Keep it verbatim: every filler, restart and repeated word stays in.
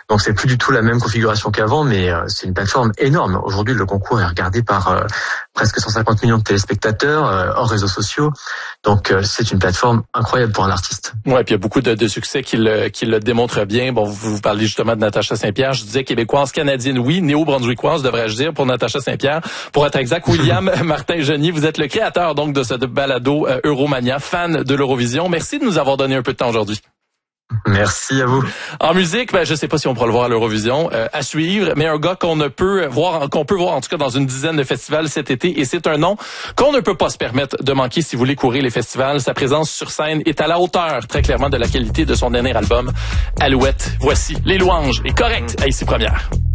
Donc c'est plus du tout la même configuration qu'avant, mais euh, c'est une plateforme énorme. Aujourd'hui, le concours est regardé par euh, presque cent cinquante millions de téléspectateurs, euh, hors réseaux sociaux. Donc euh, c'est une plateforme incroyable pour un artiste. Ouais, puis il y a beaucoup de, de succès qui le, qui le démontrent bien. Bon, vous, vous parlez justement de Natacha Saint-Pierre. Je disais québécoise, canadienne, oui, néo-brunswickoise, devrais-je dire, pour Natacha Saint-Pierre. Pour être exact, William Martin-Genier, vous êtes le créateur donc de ce balado euh, Euromania, fan de l'Eurovision. Merci de nous avoir donné un peu de temps aujourd'hui. Merci à vous. En musique, ben je sais pas si on pourra le voir à l'Eurovision, euh, à suivre, mais un gars qu'on ne peut voir, qu'on peut voir en tout cas dans une dizaine de festivals cet été, et c'est un nom qu'on ne peut pas se permettre de manquer si vous voulez courir les festivals. Sa présence sur scène est à la hauteur, très clairement, de la qualité de son dernier album, Alouette. Voici Les Louanges et Correct à Ici Première.